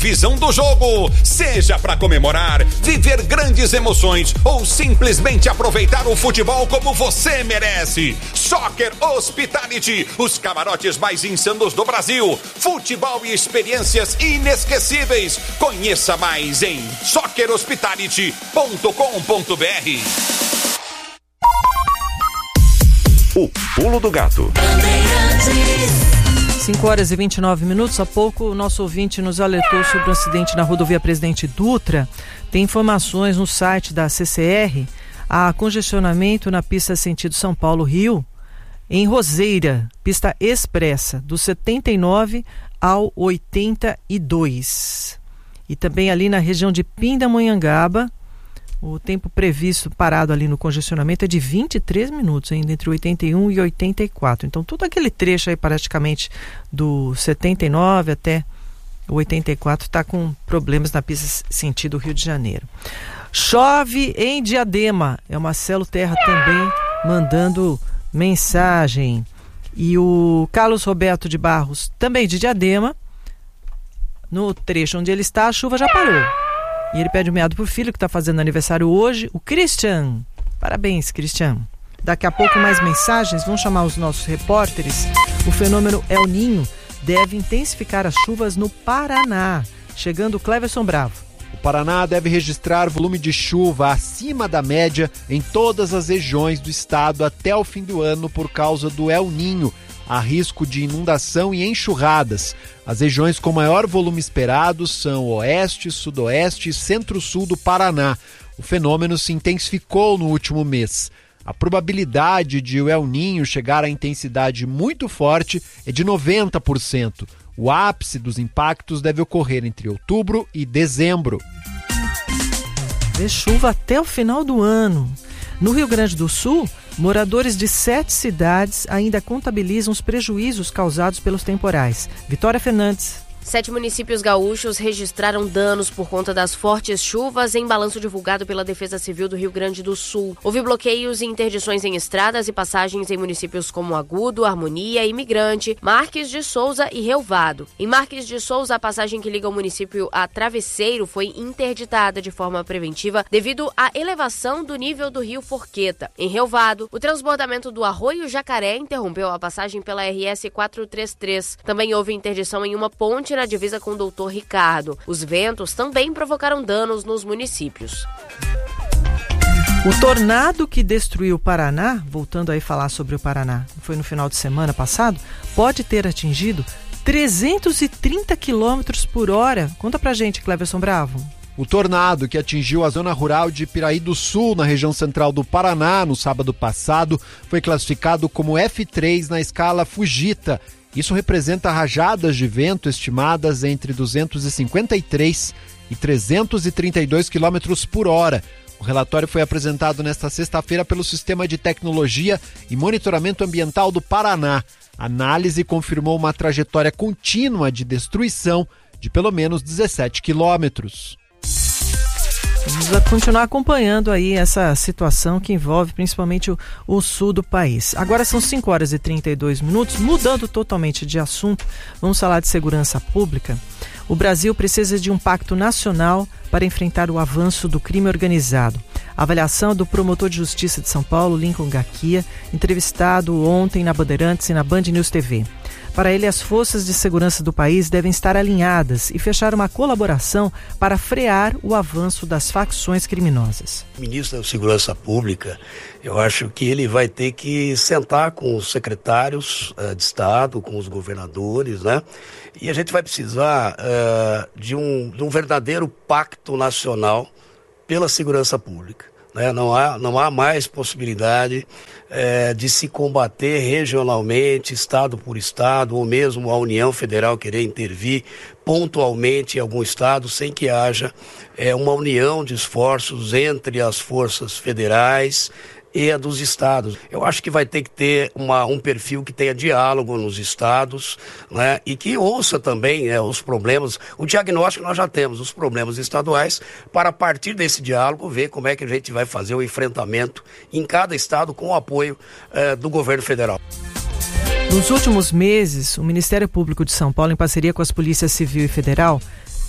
visão do jogo. Seja para comemorar, viver grandes emoções ou simplesmente aproveitar o futebol como você merece. Soccer Hospitality, os camarotes mais insanos do Brasil. Futebol e experiências inesquecíveis. Conheça mais em soccerhospitality.com.br. O Pulo do Gato. 5h29. Há pouco o nosso ouvinte nos alertou sobre um acidente na rodovia Presidente Dutra. Tem informações no site da CCR. Há congestionamento na pista sentido São Paulo-Rio, em Roseira, pista expressa, do 79 ao 82. E também ali na região de Pindamonhangaba, o tempo previsto parado ali no congestionamento é de 23 minutos, ainda entre 81 e 84. Então, todo aquele trecho aí praticamente do 79 até o 84 está com problemas na pista sentido Rio de Janeiro. Chove em Diadema. É o Marcelo Terra também mandando mensagem. E o Carlos Roberto de Barros, também de Diadema, no trecho onde ele está, a chuva já parou. E ele pede um meado pro filho que está fazendo aniversário hoje, o Christian. Parabéns, Christian. Daqui a pouco mais mensagens, vamos chamar os nossos repórteres. O fenômeno El Niño deve intensificar as chuvas no Paraná. Chegando o Cleverson Bravo. O Paraná deve registrar volume de chuva acima da média em todas as regiões do estado até o fim do ano por causa do El Niño. Há risco de inundação e enxurradas. As regiões com maior volume esperado são o oeste, sudoeste e centro-sul do Paraná. O fenômeno se intensificou no último mês. A probabilidade de o El Niño chegar a intensidade muito forte é de 90%. O ápice dos impactos deve ocorrer entre outubro e dezembro. Vê chuva até o final do ano. No Rio Grande do Sul, moradores de 7 cidades ainda contabilizam os prejuízos causados pelos temporais. Vitória Fernandes. 7 municípios gaúchos registraram danos por conta das fortes chuvas em balanço divulgado pela Defesa Civil do Rio Grande do Sul. Houve bloqueios e interdições em estradas e passagens em municípios como Agudo, Harmonia, Imigrante, Marques de Souza e Relvado. Em Marques de Souza, a passagem que liga o município a Travesseiro foi interditada de forma preventiva devido à elevação do nível do rio Forqueta. Em Relvado, o transbordamento do Arroio Jacaré interrompeu a passagem pela RS 433. Também houve interdição em uma ponte na divisa com o Doutor Ricardo. Os ventos também provocaram danos nos municípios. O tornado que destruiu o Paraná, voltando aí a falar sobre o Paraná, foi no final de semana passado, pode ter atingido 330 km por hora. Conta pra gente, Cleverson Bravo. O tornado que atingiu a zona rural de Piraí do Sul, na região central do Paraná, no sábado passado, foi classificado como F3 na escala Fujita. Isso representa rajadas de vento estimadas entre 253 e 332 km por hora. O relatório foi apresentado nesta sexta-feira pelo Sistema de Tecnologia e Monitoramento Ambiental do Paraná. A análise confirmou uma trajetória contínua de destruição de pelo menos 17 quilômetros. Vamos continuar acompanhando aí essa situação que envolve principalmente o sul do país. Agora são 5h32, mudando totalmente de assunto, vamos falar de segurança pública. O Brasil precisa de um pacto nacional para enfrentar o avanço do crime organizado. A avaliação do promotor de justiça de São Paulo, Lincoln Garcia, entrevistado ontem na Bandeirantes e na Band News TV. Para ele, as forças de segurança do país devem estar alinhadas e fechar uma colaboração para frear o avanço das facções criminosas. O ministro da Segurança Pública, eu acho que ele vai ter que sentar com os secretários de Estado, com os governadores, né? E a gente vai precisar de um verdadeiro pacto nacional pela segurança pública. Né? Não há mais possibilidade de se combater regionalmente, estado por estado, ou mesmo a União Federal querer intervir pontualmente em algum estado sem que haja uma união de esforços entre as forças federais e a dos estados. Eu acho que vai ter que ter um perfil que tenha diálogo nos estados, né, e que ouça também os problemas, o diagnóstico nós já temos, os problemas estaduais, para a partir desse diálogo ver como é que a gente vai fazer o enfrentamento em cada estado com o apoio do governo federal. Nos últimos meses, o Ministério Público de São Paulo, em parceria com as polícias civil e federal,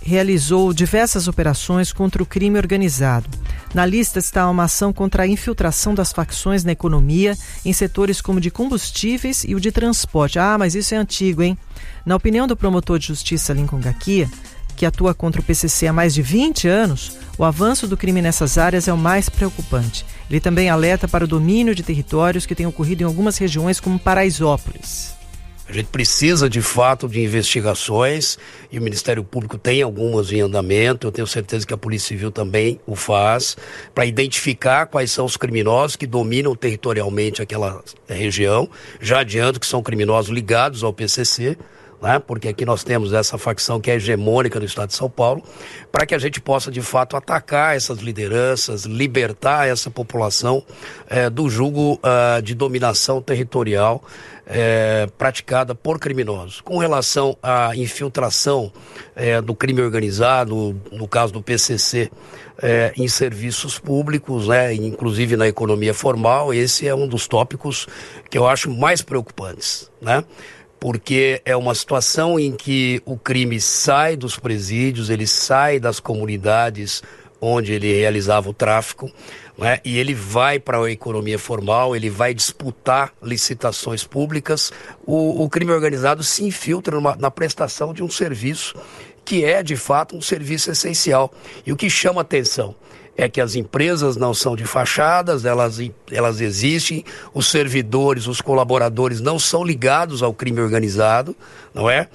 realizou diversas operações contra o crime organizado. Na lista está uma ação contra a infiltração das facções na economia em setores como de combustíveis e o de transporte. Ah, mas isso é antigo, hein? Na opinião do promotor de justiça Lincoln Gaquia, que atua contra o PCC há mais de 20 anos, o avanço do crime nessas áreas é o mais preocupante. Ele também alerta para o domínio de territórios que tem ocorrido em algumas regiões como Paraisópolis. A gente precisa, de fato, de investigações e o Ministério Público tem algumas em andamento. Eu tenho certeza que a Polícia Civil também o faz, para identificar quais são os criminosos que dominam territorialmente aquela região. Já adianto que são criminosos ligados ao PCC, né? Porque aqui nós temos essa facção que é hegemônica no estado de São Paulo, para que a gente possa, de fato, atacar essas lideranças, libertar essa população do jugo de dominação territorial praticada por criminosos. Com relação à infiltração do crime organizado, no caso do PCC, em serviços públicos, né, inclusive na economia formal, esse é um dos tópicos que eu acho mais preocupantes, né? Porque é uma situação em que o crime sai dos presídios, ele sai das comunidades onde ele realizava o tráfico, né? E ele vai para a economia formal, ele vai disputar licitações públicas. O crime organizado se infiltra na prestação de um serviço que é, de fato, um serviço essencial. E o que chama atenção é que as empresas não são de fachadas, elas existem, os servidores, os colaboradores não são ligados ao crime organizado, não é?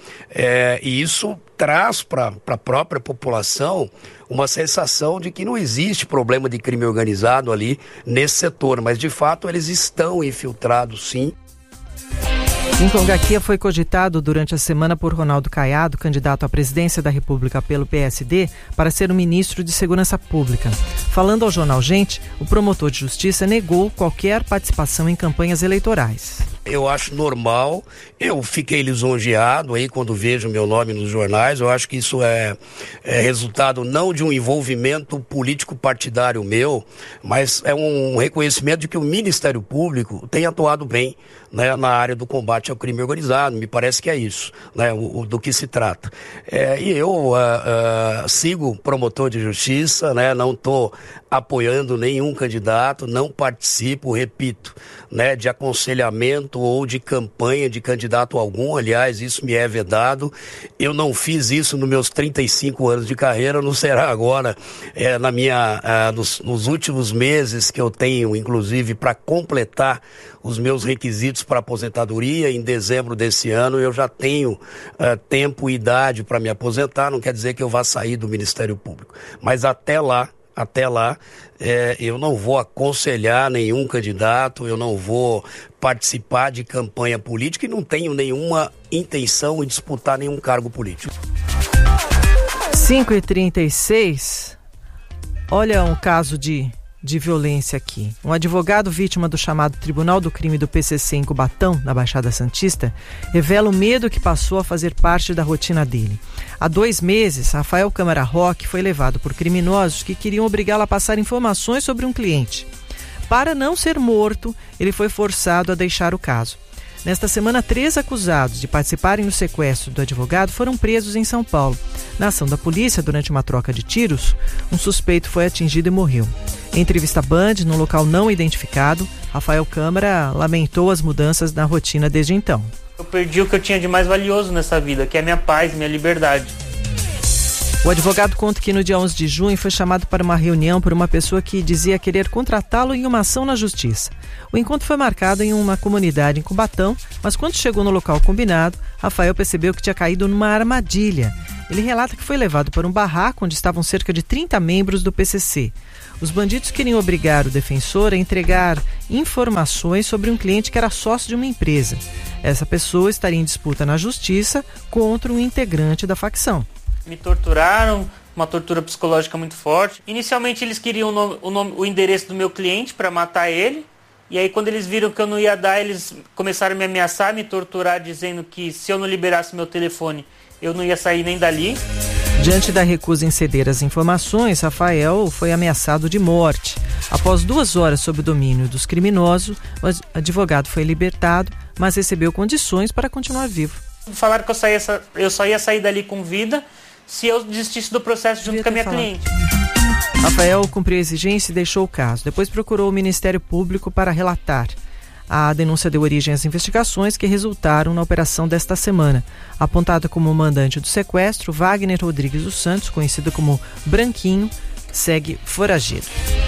E isso traz para a própria população uma sensação de que não existe problema de crime organizado ali nesse setor, mas de fato eles estão infiltrados, sim. Lincoln Gaquia foi cogitado durante a semana por Ronaldo Caiado, candidato à presidência da República pelo PSD, para ser o ministro de Segurança Pública. Falando ao jornal Gente, o promotor de justiça negou qualquer participação em campanhas eleitorais. Eu acho normal, eu fiquei lisonjeado aí quando vejo meu nome nos jornais. Eu acho que isso é resultado não de um envolvimento político partidário meu, mas é um reconhecimento de que o Ministério Público tem atuado bem, né, na área do combate ao crime organizado. Me parece que é isso, né, do que se trata. E eu sigo promotor de justiça, né, não estou apoiando nenhum candidato, não participo, repito, né, de aconselhamento ou de campanha de candidato algum. Aliás, isso me é vedado. Eu não fiz isso nos meus 35 anos de carreira, não será agora nos últimos meses que eu tenho, inclusive, para completar os meus requisitos para aposentadoria. Em dezembro desse ano eu já tenho tempo e idade para me aposentar. Não quer dizer que eu vá sair do Ministério Público, mas até lá eu não vou aconselhar nenhum candidato, eu não vou participar de campanha política e não tenho nenhuma intenção em disputar nenhum cargo político. 5h36, olha um caso de violência aqui. Um advogado vítima do chamado Tribunal do Crime do PCC em Cubatão, na Baixada Santista, revela o medo que passou a fazer parte da rotina dele. Há 2 meses, Rafael Câmara Roque foi levado por criminosos que queriam obrigá-lo a passar informações sobre um cliente. Para não ser morto, ele foi forçado a deixar o caso. Nesta semana, 3 acusados de participarem no sequestro do advogado foram presos em São Paulo. Na ação da polícia, durante uma troca de tiros, um suspeito foi atingido e morreu. Em entrevista à Band, num local não identificado, Rafael Câmara lamentou as mudanças na rotina desde então. Eu perdi o que eu tinha de mais valioso nessa vida, que é a minha paz, minha liberdade. O advogado conta que no dia 11 de junho foi chamado para uma reunião por uma pessoa que dizia querer contratá-lo em uma ação na justiça. O encontro foi marcado em uma comunidade em Cubatão, mas quando chegou no local combinado, Rafael percebeu que tinha caído numa armadilha. Ele relata que foi levado para um barraco onde estavam cerca de 30 membros do PCC. Os bandidos queriam obrigar o defensor a entregar informações sobre um cliente que era sócio de uma empresa. Essa pessoa estaria em disputa na justiça contra um integrante da facção. Me torturaram, uma tortura psicológica muito forte. Inicialmente eles queriam o endereço do meu cliente para matar ele. E aí quando eles viram que eu não ia dar, eles começaram a me ameaçar, me torturar, dizendo que se eu não liberasse meu telefone, eu não ia sair nem dali. Diante da recusa em ceder as informações, Rafael foi ameaçado de morte. Após 2 horas sob o domínio dos criminosos, o advogado foi libertado, mas recebeu condições para continuar vivo. Falaram que eu só ia sair dali com vida se eu desistisse do processo junto com a minha cliente. Rafael cumpriu a exigência e deixou o caso. Depois procurou o Ministério Público para relatar. A denúncia deu origem às investigações que resultaram na operação desta semana. Apontado como mandante do sequestro, Wagner Rodrigues dos Santos, conhecido como Branquinho, segue foragido.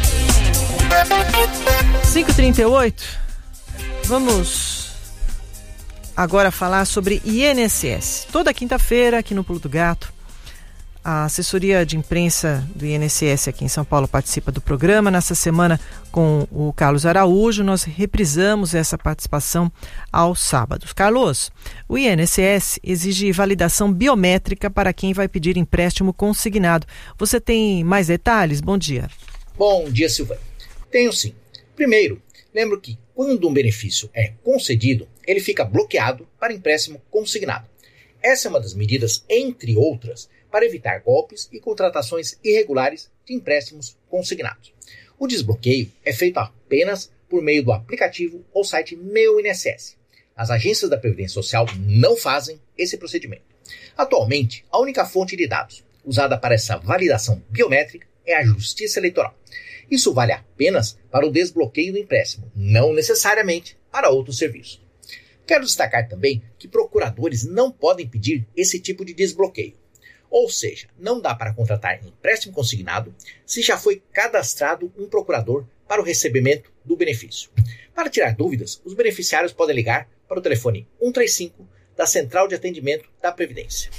5h38, vamos agora falar sobre INSS. Toda quinta-feira, aqui no Pulo do Gato, a assessoria de imprensa do INSS aqui em São Paulo participa do programa. Nessa semana, com o Carlos Araújo, nós reprisamos essa participação aos sábados. Carlos, o INSS exige validação biométrica para quem vai pedir empréstimo consignado. Você tem mais detalhes? Bom dia. Bom dia, Silvana. Tenho sim. Primeiro, lembro que quando um benefício é concedido, ele fica bloqueado para empréstimo consignado. Essa é uma das medidas, entre outras, para evitar golpes e contratações irregulares de empréstimos consignados. O desbloqueio é feito apenas por meio do aplicativo ou site Meu INSS. As agências da Previdência Social não fazem esse procedimento. Atualmente, a única fonte de dados usada para essa validação biométrica é a Justiça Eleitoral. Isso vale apenas para o desbloqueio do empréstimo, não necessariamente para outros serviços. Quero destacar também que procuradores não podem pedir esse tipo de desbloqueio. Ou seja, não dá para contratar empréstimo consignado se já foi cadastrado um procurador para o recebimento do benefício. Para tirar dúvidas, os beneficiários podem ligar para o telefone 135 da Central de Atendimento da Previdência.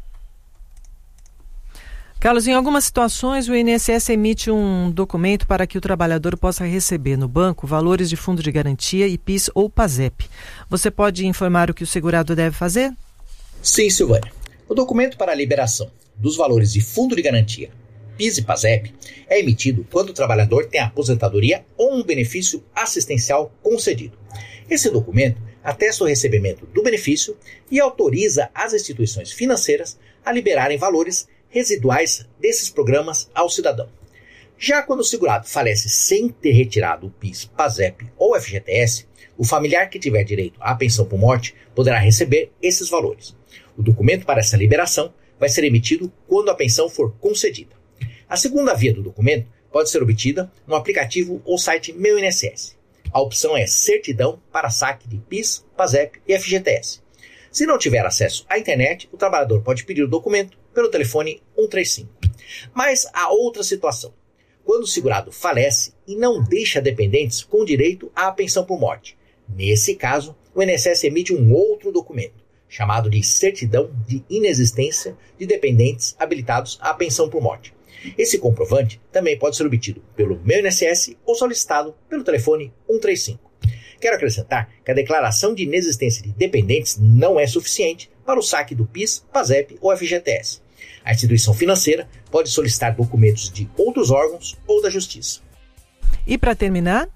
Carlos, em algumas situações o INSS emite um documento para que o trabalhador possa receber no banco valores de fundo de garantia e PIS ou PASEP. Você pode informar o que o segurado deve fazer? Sim, Silvânia. O documento para a liberação dos valores de fundo de garantia, PIS e PASEP, é emitido quando o trabalhador tem aposentadoria ou um benefício assistencial concedido. Esse documento atesta o recebimento do benefício e autoriza as instituições financeiras a liberarem valores residuais desses programas ao cidadão. Já quando o segurado falece sem ter retirado o PIS, PASEP ou FGTS, o familiar que tiver direito à pensão por morte poderá receber esses valores. O documento para essa liberação vai ser emitido quando a pensão for concedida. A segunda via do documento pode ser obtida no aplicativo ou site Meu INSS. A opção é certidão para saque de PIS, PASEP e FGTS. Se não tiver acesso à internet, o trabalhador pode pedir o documento pelo telefone 135. Mas há outra situação. Quando o segurado falece e não deixa dependentes com direito à pensão por morte. Nesse caso, o INSS emite um outro documento, chamado de certidão de inexistência de dependentes habilitados à pensão por morte. Esse comprovante também pode ser obtido pelo Meu INSS ou solicitado pelo telefone 135. Quero acrescentar que a declaração de inexistência de dependentes não é suficiente para o saque do PIS, PASEP ou FGTS. A instituição financeira pode solicitar documentos de outros órgãos ou da Justiça. E para terminar?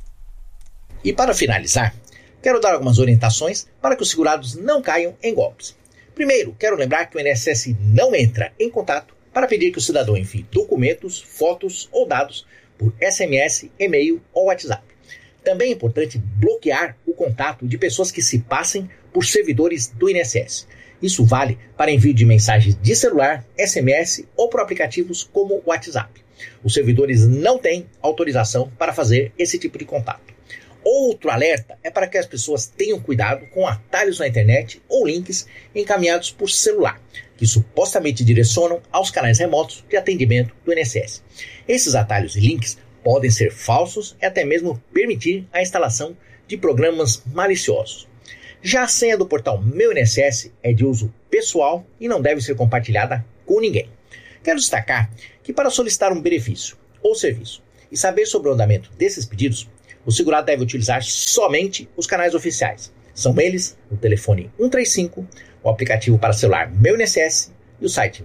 E para finalizar, quero dar algumas orientações para que os segurados não caiam em golpes. Primeiro, quero lembrar que o INSS não entra em contato para pedir que o cidadão envie documentos, fotos ou dados por SMS, e-mail ou WhatsApp. Também é importante bloquear o contato de pessoas que se passem por servidores do INSS. Isso vale para envio de mensagens de celular, SMS ou por aplicativos como o WhatsApp. Os servidores não têm autorização para fazer esse tipo de contato. Outro alerta é para que as pessoas tenham cuidado com atalhos na internet ou links encaminhados por celular, que supostamente direcionam aos canais remotos de atendimento do INSS. Esses atalhos e links podem ser falsos e até mesmo permitir a instalação de programas maliciosos. Já a senha do portal Meu INSS é de uso pessoal e não deve ser compartilhada com ninguém. Quero destacar que para solicitar um benefício ou serviço e saber sobre o andamento desses pedidos, o segurado deve utilizar somente os canais oficiais. São eles o telefone 135, o aplicativo para celular Meu INSS e o site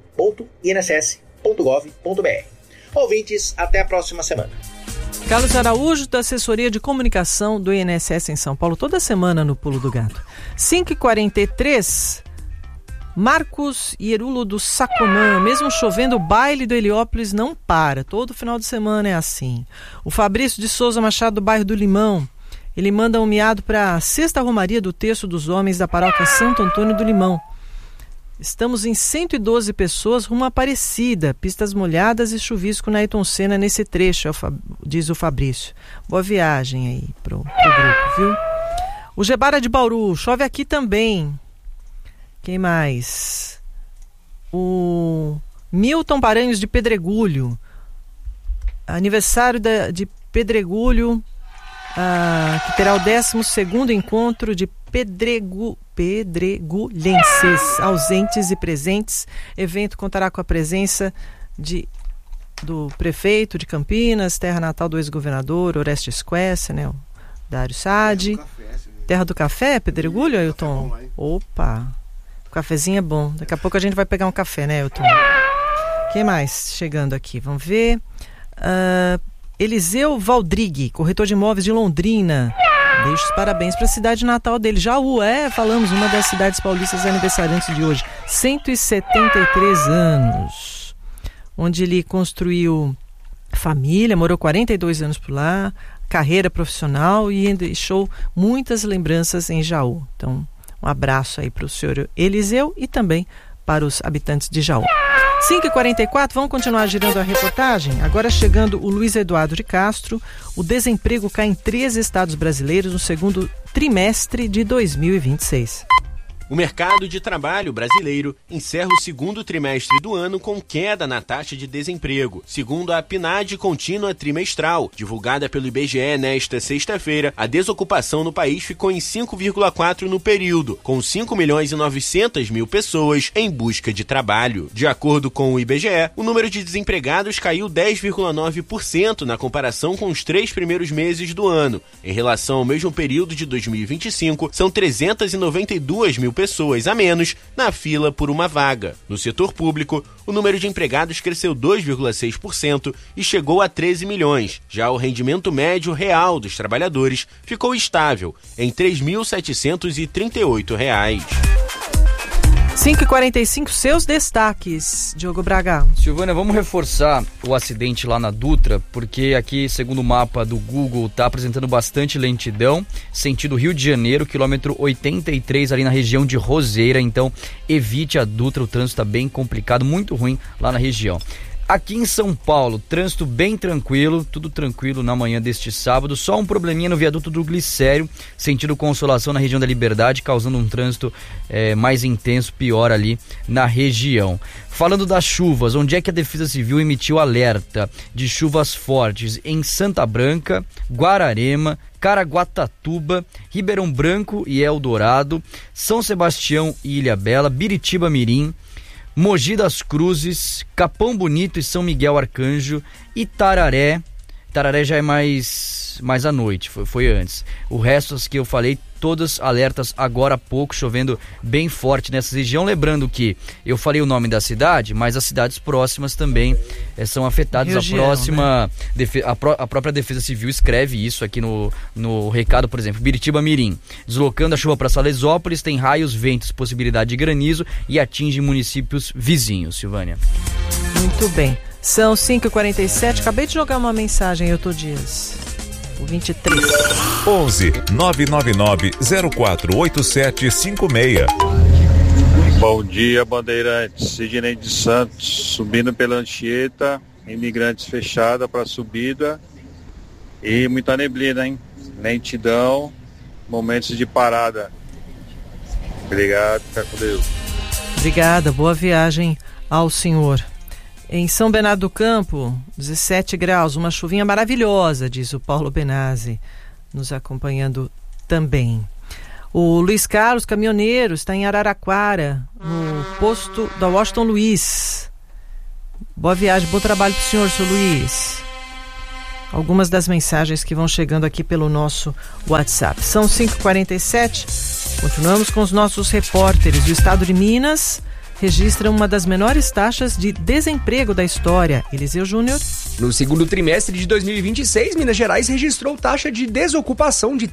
meu.inss.gov.br. Ouvintes, até a próxima semana. Carlos Araújo, da assessoria de comunicação do INSS em São Paulo, toda semana no Pulo do Gato. 5h43, Marcos Ierulo do Sacomã, mesmo chovendo, o baile do Heliópolis não para, todo final de semana é assim. O Fabrício de Souza Machado, do bairro do Limão, ele manda um miado para a Sexta Romaria do Terço dos Homens da paróquia Santo Antônio do Limão. Estamos em 112 pessoas rumo a Aparecida, pistas molhadas e chuvisco na Ayrton Senna nesse trecho, diz o Fabrício. Boa viagem aí pro grupo, viu? O Gebara de Bauru, chove aqui também. Quem mais? O Milton Paranhos de Pedregulho. Aniversário de Pedregulho, que terá o 12º encontro de pedregulhenses, ausentes e presentes. Evento contará com a presença do prefeito de Campinas, terra natal do ex-governador Orestes Quercia, né, o Dário Saad. Terra do café, Pedregulho, Ailton? Opa, o cafezinho é bom. Daqui a pouco a gente vai pegar um café, né, Ailton? Quem mais chegando aqui? Vamos ver. Eliseu Valdrigue, corretor de imóveis de Londrina. Deixo os parabéns para a cidade natal dele. Jaú, falamos, uma das cidades paulistas aniversariantes de hoje. 173 anos. Onde ele construiu família, morou 42 anos por lá, carreira profissional e deixou muitas lembranças em Jaú. Então, um abraço aí para o senhor Eliseu e também para os habitantes de Jaú. 5h44, vamos continuar girando a reportagem? Agora chegando o Luiz Eduardo de Castro. O desemprego cai em 13 estados brasileiros no segundo trimestre de 2026. O mercado de trabalho brasileiro encerra o segundo trimestre do ano com queda na taxa de desemprego. Segundo a PNAD contínua trimestral, divulgada pelo IBGE nesta sexta-feira, a desocupação no país ficou em 5,4% no período, com 5.900.000 pessoas em busca de trabalho. De acordo com o IBGE, o número de desempregados caiu 10,9% na comparação com os 3 primeiros meses do ano. Em relação ao mesmo período de 2025, são 392.000 pessoas a menos na fila por uma vaga. No setor público, o número de empregados cresceu 2,6% e chegou a 13 milhões. Já o rendimento médio real dos trabalhadores ficou estável em R$ 3.738. 5h45, seus destaques, Diogo Braga. Silvânia, vamos reforçar o acidente lá na Dutra, porque aqui, segundo o mapa do Google, está apresentando bastante lentidão, sentido Rio de Janeiro, quilômetro 83, ali na região de Roseira, então evite a Dutra, o trânsito está bem complicado, muito ruim lá na região. Aqui em São Paulo, trânsito bem tranquilo, tudo tranquilo na manhã deste sábado, só um probleminha no viaduto do Glicério, sentido Consolação na região da Liberdade, causando um trânsito mais intenso, pior ali na região. Falando das chuvas, onde é que a Defesa Civil emitiu alerta de chuvas fortes? Em Santa Branca, Guararema, Caraguatatuba, Ribeirão Branco e Eldorado, São Sebastião e Ilhabela, Biritiba Mirim, Mogi das Cruzes, Capão Bonito e São Miguel Arcanjo e Tararé. Tararé já é mais à noite, foi antes. O resto, as que eu falei, todas alertas agora há pouco, chovendo bem forte nessa região. Lembrando que eu falei o nome da cidade, mas as cidades próximas também são afetadas. Região, a própria Defesa Civil escreve isso aqui no recado, por exemplo, Biritiba Mirim. Deslocando a chuva para Salesópolis, tem raios, ventos, possibilidade de granizo e atinge municípios vizinhos, Silvânia. Muito bem. São 5h47, acabei de jogar uma mensagem, Ailton Dias. O 23. 11 999 048756. Bom dia, Bandeirantes. Sidney de Santos, subindo pela Anchieta, Imigrantes fechada para subida e muita neblina, hein? Lentidão, momentos de parada. Obrigado, fica com Deus. Obrigada, boa viagem ao senhor. Em São Bernardo do Campo, 17 graus, uma chuvinha maravilhosa, diz o Paulo Benazzi, nos acompanhando também. O Luiz Carlos, caminhoneiro, está em Araraquara, no posto da Washington Luiz. Boa viagem, bom trabalho para o senhor, seu Luiz. Algumas das mensagens que vão chegando aqui pelo nosso WhatsApp. São 5h47, continuamos com os nossos repórteres. O estado de Minas registra uma das menores taxas de desemprego da história. Eliseu Júnior. No segundo trimestre de 2026, Minas Gerais registrou taxa de desocupação de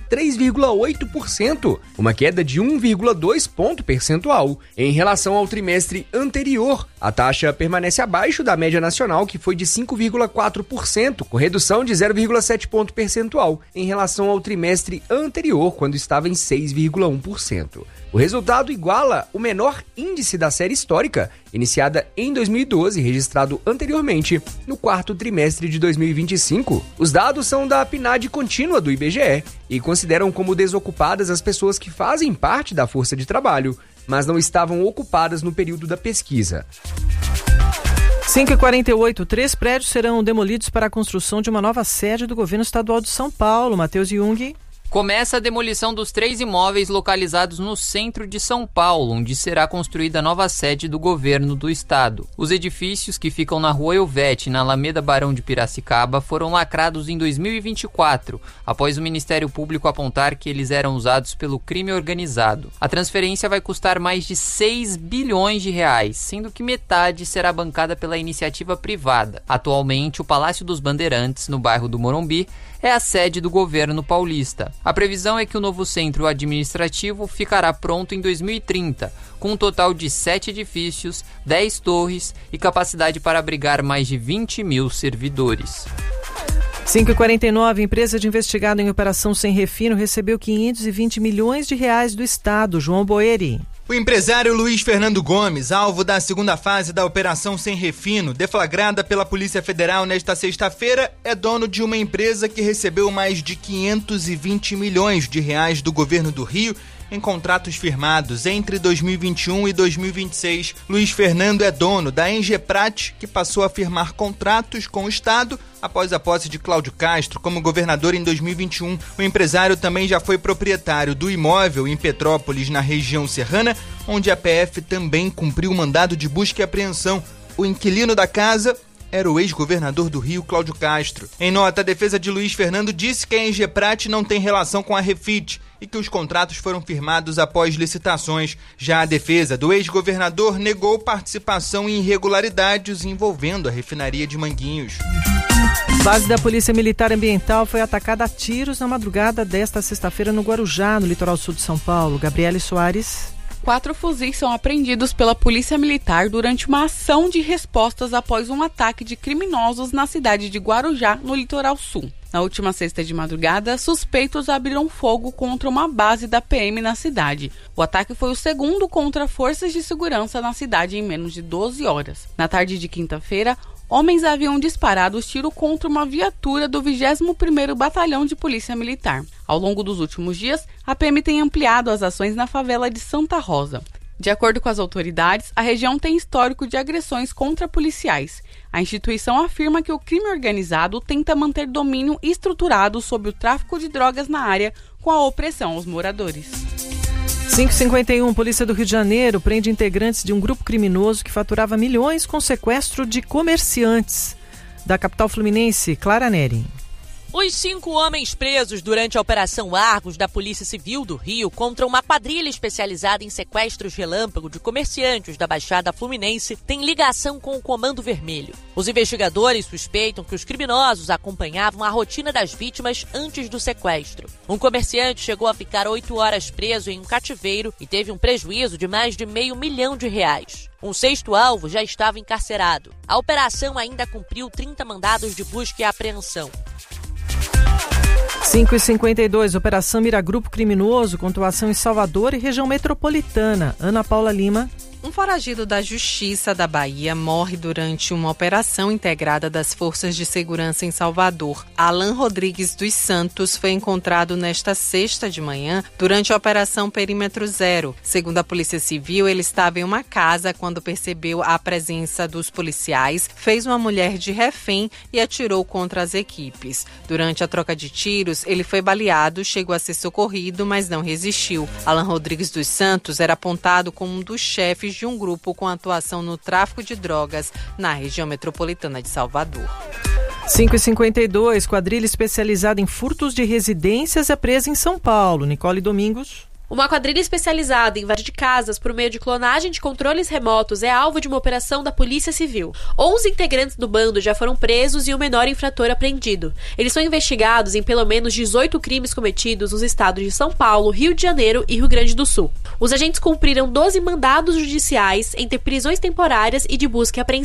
3,8%, uma queda de 1,2 ponto percentual em relação ao trimestre anterior. A taxa permanece abaixo da média nacional, que foi de 5,4%, com redução de 0,7 ponto percentual em relação ao trimestre anterior, quando estava em 6,1%. O resultado iguala o menor índice da série histórica, iniciada em 2012 e registrado anteriormente no quarto trimestre de 2025. Os dados são da PNAD contínua do IBGE e consideram como desocupadas as pessoas que fazem parte da força de trabalho, mas não estavam ocupadas no período da pesquisa. 5h48, 3 prédios serão demolidos para a construção de uma nova sede do governo estadual de São Paulo. Matheus Jung. Começa a demolição dos 3 imóveis localizados no centro de São Paulo, onde será construída a nova sede do governo do estado. Os edifícios, que ficam na Rua Elvete, na Alameda Barão de Piracicaba, foram lacrados em 2024, após o Ministério Público apontar que eles eram usados pelo crime organizado. A transferência vai custar mais de 6 bilhões de reais, sendo que metade será bancada pela iniciativa privada. Atualmente, o Palácio dos Bandeirantes, no bairro do Morumbi, é a sede do governo paulista. A previsão é que o novo centro administrativo ficará pronto em 2030, com um total de 7 edifícios, 10 torres e capacidade para abrigar mais de 20 mil servidores. 5h49, empresa de investigado em operação sem refino recebeu 520 milhões de reais do Estado. João Boeri. O empresário Luiz Fernando Gomes, alvo da segunda fase da Operação Sem Refino, deflagrada pela Polícia Federal nesta sexta-feira, é dono de uma empresa que recebeu mais de 520 milhões de reais do governo do Rio em contratos firmados entre 2021 e 2026. Luiz Fernando é dono da Engeprat, que passou a firmar contratos com o Estado após a posse de Cláudio Castro como governador em 2021. O empresário também já foi proprietário do imóvel em Petrópolis, na região serrana, onde a PF também cumpriu o mandado de busca e apreensão. O inquilino da casa era o ex-governador do Rio, Cláudio Castro. Em nota, a defesa de Luiz Fernando disse que a Engeprat não tem relação com a Refit e que os contratos foram firmados após licitações. Já a defesa do ex-governador negou participação em irregularidades envolvendo a refinaria de Manguinhos. Base da Polícia Militar Ambiental foi atacada a tiros na madrugada desta sexta-feira no Guarujá, no litoral sul de São Paulo. Gabriele Soares. 4 fuzis são apreendidos pela Polícia Militar durante uma ação de respostas após um ataque de criminosos na cidade de Guarujá, no litoral sul. Na última sexta de madrugada, suspeitos abriram fogo contra uma base da PM na cidade. O ataque foi o segundo contra forças de segurança na cidade em menos de 12 horas. Na tarde de quinta-feira, homens haviam disparado tiro contra uma viatura do 21º Batalhão de Polícia Militar. Ao longo dos últimos dias, a PM tem ampliado as ações na favela de Santa Rosa. De acordo com as autoridades, a região tem histórico de agressões contra policiais. A instituição afirma que o crime organizado tenta manter domínio estruturado sobre o tráfico de drogas na área com a opressão aos moradores. 5h51, Polícia do Rio de Janeiro prende integrantes de um grupo criminoso que faturava milhões com sequestro de comerciantes. Da capital fluminense, Clara Neri. Os 5 homens presos durante a Operação Argos da Polícia Civil do Rio contra uma quadrilha especializada em sequestros relâmpago de comerciantes da Baixada Fluminense têm ligação com o Comando Vermelho. Os investigadores suspeitam que os criminosos acompanhavam a rotina das vítimas antes do sequestro. Um comerciante chegou a ficar 8 horas preso em um cativeiro e teve um prejuízo de mais de R$500 mil. Um 6º alvo já estava encarcerado. A operação ainda cumpriu 30 mandados de busca e apreensão. 5h52, Operação Mira Grupo Criminoso com atuação em Salvador e região metropolitana. Ana Paula Lima. Um foragido da Justiça da Bahia morre durante uma operação integrada das Forças de Segurança em Salvador. Alan Rodrigues dos Santos foi encontrado nesta sexta de manhã durante a Operação Perímetro Zero. Segundo a Polícia Civil, ele estava em uma casa quando percebeu a presença dos policiais, fez uma mulher de refém e atirou contra as equipes. Durante a troca de tiros, ele foi baleado, chegou a ser socorrido, mas não resistiu. Alan Rodrigues dos Santos era apontado como um dos chefes de um grupo com atuação no tráfico de drogas na região metropolitana de Salvador. 5h52, quadrilha especializada em furtos de residências é presa em São Paulo. Nicole Domingos. Uma quadrilha especializada em invasão de casas por meio de clonagem de controles remotos é alvo de uma operação da Polícia Civil. 11 integrantes do bando já foram presos e o menor infrator apreendido. Eles são investigados em pelo menos 18 crimes cometidos nos estados de São Paulo, Rio de Janeiro e Rio Grande do Sul. Os agentes cumpriram 12 mandados judiciais entre prisões temporárias e de busca e apreensão.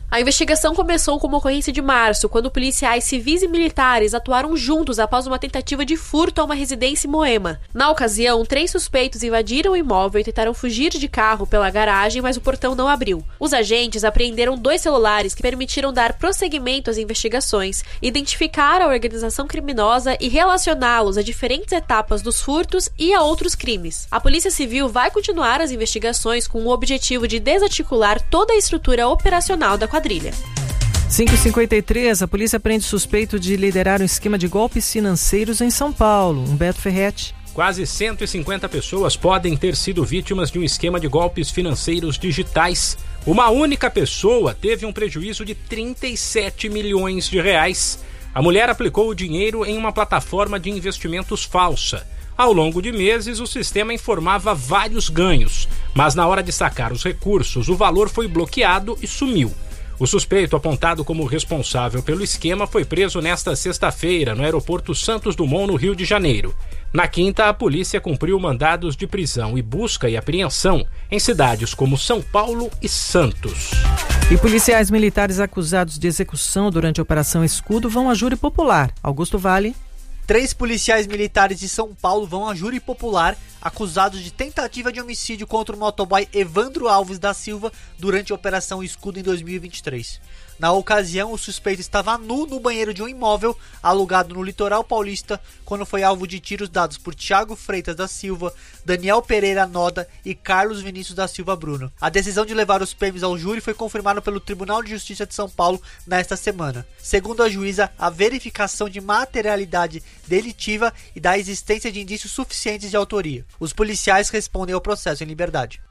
A investigação começou com uma ocorrência de março, quando policiais civis e militares atuaram juntos após uma tentativa de furto a uma residência em Moema. Na ocasião, 3 suspeitos invadiram o imóvel e tentaram fugir de carro pela garagem, mas o portão não abriu. Os agentes apreenderam 2 celulares que permitiram dar prosseguimento às investigações, identificar a organização criminosa e relacioná-los a diferentes etapas dos furtos e a outros crimes. A Polícia Civil vai continuar as investigações com o objetivo de desarticular toda a estrutura operacional da quadrilha. 5h53, a polícia prende suspeito de liderar um esquema de golpes financeiros em São Paulo. Humberto Ferretti. Quase 150 pessoas podem ter sido vítimas de um esquema de golpes financeiros digitais. Uma única pessoa teve um prejuízo de 37 milhões de reais. A mulher aplicou o dinheiro em uma plataforma de investimentos falsa. Ao longo de meses, o sistema informava vários ganhos, mas na hora de sacar os recursos, o valor foi bloqueado e sumiu. O suspeito, apontado como responsável pelo esquema, foi preso nesta sexta-feira no aeroporto Santos Dumont, no Rio de Janeiro. Na quinta, a polícia cumpriu mandados de prisão e busca e apreensão em cidades como São Paulo e Santos. E policiais militares acusados de execução durante a Operação Escudo vão a júri popular. Augusto Vale. 3 policiais militares de São Paulo vão a júri popular acusados de tentativa de homicídio contra o motoboy Evandro Alves da Silva durante a Operação Escudo em 2023. Na ocasião, o suspeito estava nu no banheiro de um imóvel alugado no litoral paulista quando foi alvo de tiros dados por Thiago Freitas da Silva, Daniel Pereira Noda e Carlos Vinícius da Silva Bruno. A decisão de levar os PMs ao júri foi confirmada pelo Tribunal de Justiça de São Paulo nesta semana. Segundo a juíza, a verificação de materialidade delitiva e da existência de indícios suficientes de autoria. Os policiais respondem ao processo em liberdade.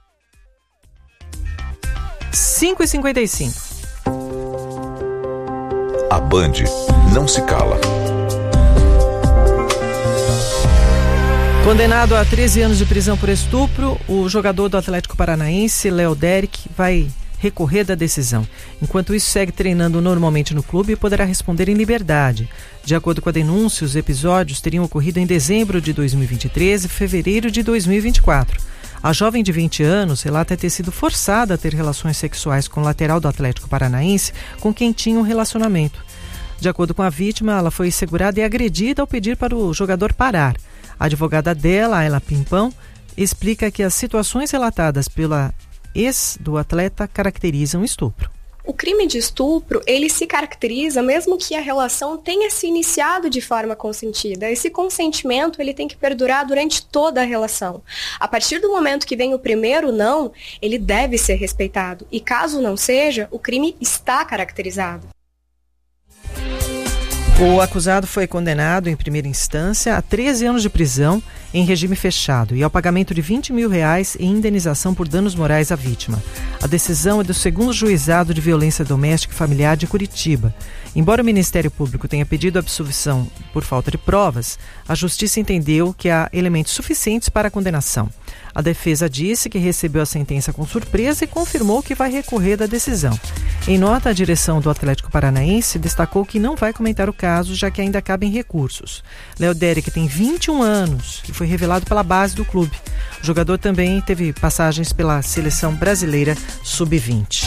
5h55. A Band não se cala. Condenado a 13 anos de prisão por estupro, o jogador do Atlético Paranaense, Léo Derek, vai recorrer da decisão. Enquanto isso, segue treinando normalmente no clube e poderá responder em liberdade. De acordo com a denúncia, os episódios teriam ocorrido em dezembro de 2023 e fevereiro de 2024. A jovem de 20 anos relata ter sido forçada a ter relações sexuais com o lateral do Atlético Paranaense, com quem tinha um relacionamento. De acordo com a vítima, ela foi segurada e agredida ao pedir para o jogador parar. A advogada dela, Ayla Pimpão, explica que as situações relatadas pela ex do atleta caracterizam estupro. O crime de estupro, ele se caracteriza mesmo que a relação tenha se iniciado de forma consentida. Esse consentimento, ele tem que perdurar durante toda a relação. A partir do momento que vem o primeiro não, ele deve ser respeitado. E caso não seja, o crime está caracterizado. O acusado foi condenado em primeira instância a 13 anos de prisão em regime fechado e ao pagamento de R$20 mil em indenização por danos morais à vítima. A decisão é do 2º Juizado de Violência Doméstica e Familiar de Curitiba. Embora o Ministério Público tenha pedido a absolvição por falta de provas, a Justiça entendeu que há elementos suficientes para a condenação. A defesa disse que recebeu a sentença com surpresa e confirmou que vai recorrer da decisão. Em nota, a direção do Atlético Paranaense destacou que não vai comentar o caso, já que ainda cabem recursos. Léo Derek tem 21 anos e foi revelado pela base do clube. O jogador também teve passagens pela seleção brasileira sub-20.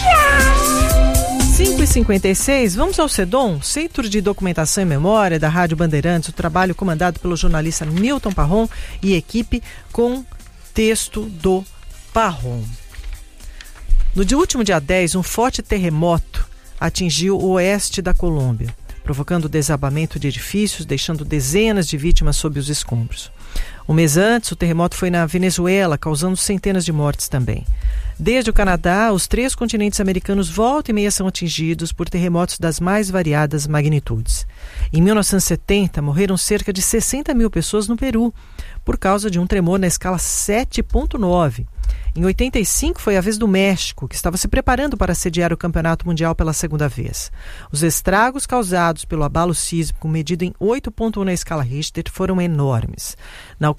5h56, vamos ao CEDOM, Centro de Documentação e Memória da Rádio Bandeirantes, o trabalho comandado pelo jornalista Milton Parron e equipe com texto do Parron. No último dia 10, um forte terremoto atingiu o oeste da Colômbia, provocando o desabamento de edifícios, deixando dezenas de vítimas sob os escombros. Um mês antes, o terremoto foi na Venezuela, causando centenas de mortes também. Desde o Canadá, os 3 continentes americanos volta e meia são atingidos por terremotos das mais variadas magnitudes. Em 1970, morreram cerca de 60 mil pessoas no Peru, por causa de um tremor na escala 7.9. Em 85 foi a vez do México, que estava se preparando para sediar o Campeonato Mundial pela segunda vez. Os estragos causados pelo abalo sísmico medido em 8.1 na escala Richter foram enormes. Na ocasião,